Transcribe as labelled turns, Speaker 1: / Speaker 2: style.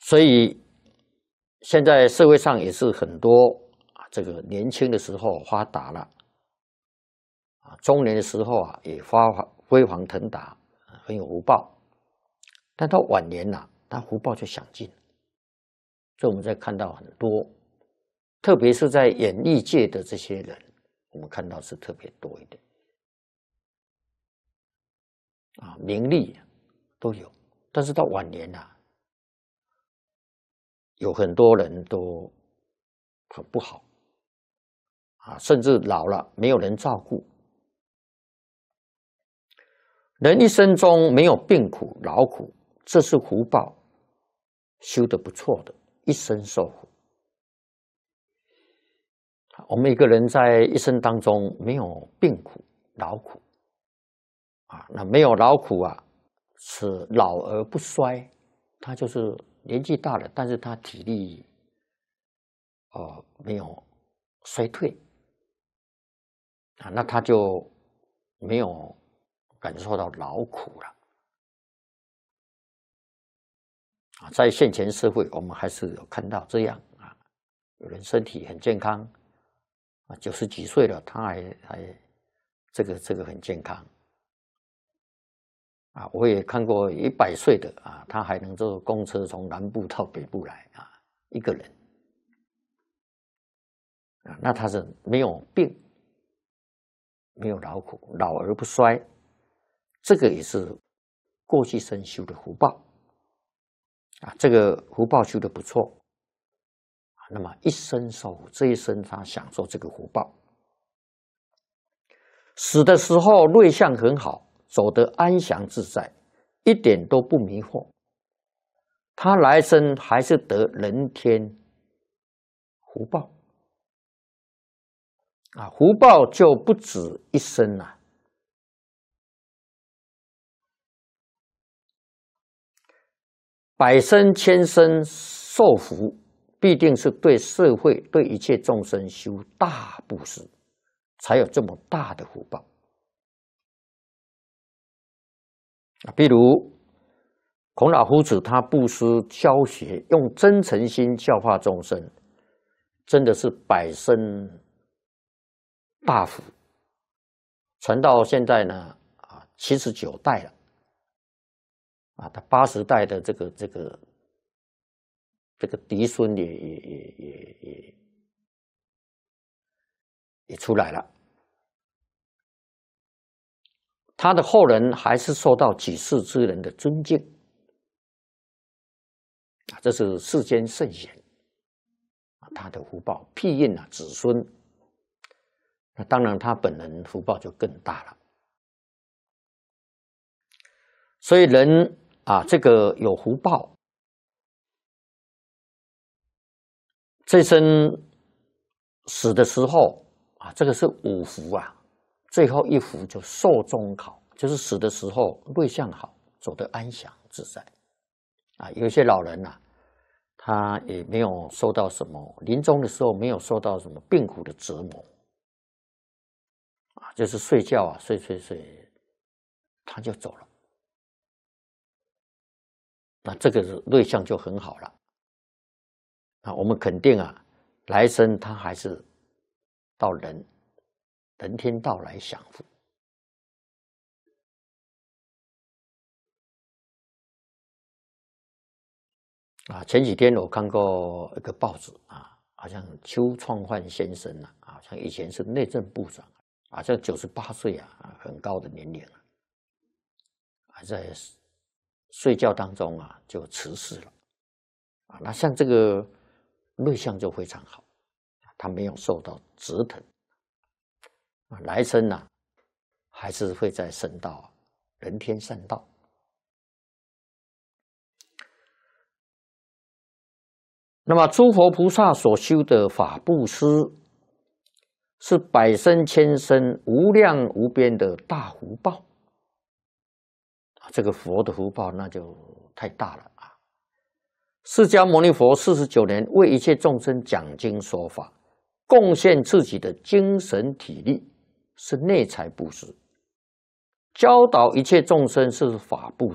Speaker 1: 所以现在社会上也是很多这个年轻的时候发达了，中年的时候也飞黄腾达，很有福报，但到晚年他福报就享尽了。所以我们在看到很多，特别是在演艺界的这些人，我们看到是特别多一点，名利都有，但是到晚年有很多人都很不好，甚至老了没有人照顾。人一生中没有病苦、劳苦，这是福报修得不错的，一生受福。我们一个人在一生当中没有病苦、劳苦，那没有劳苦是老而不衰，他就是年纪大了，但是他体力没有衰退，那他就没有感受到劳苦了。在现前社会，我们还是有看到这样有人身体很健康，90几岁了，他还这个很健康我也看过100岁的他还能坐公车从南部到北部来一个人那他是没有病，没有劳苦，老而不衰，这个也是过去生修的福报这个福报修得不错，那么一生受福，这一生他享受这个福报。死的时候内相很好，走得安详自在，一点都不迷惑，他来生还是得人天福报福报就不止一生百生千生受福，必定是对社会、对一切众生修大布施，才有这么大的福报比如孔老夫子他布施教学，用真诚心教化众生，真的是百生大福，传到现在呢79代了他80代的这个嫡孙也出来了，他的后人还是受到几世之人的尊敬这是世间圣贤他的福报庇荫子孙，那当然他本人福报就更大了。所以人这个有福报，这生死的时候这个是5福最后1福就寿终考，就是死的时候内相好，走得安详自在有一些老人他也没有受到什么，临终的时候没有受到什么病苦的折磨就是睡觉睡他就走了，那这个内相就很好了我们肯定来生他还是到人天道来享福前几天我看过一个报纸好像邱创焕先生好像以前是内政部长，好像98岁很高的年龄在睡觉当中就辞世了那像这个内相就非常好，他没有受到折腾来生还是会在圣道人天善道。那么诸佛菩萨所修的法布施，是百生千生无量无边的大福报这个佛的福报那就太大了释迦牟尼佛49年为一切众生讲经说法，贡献自己的精神体力，是内财布施；教导一切众生是法布施。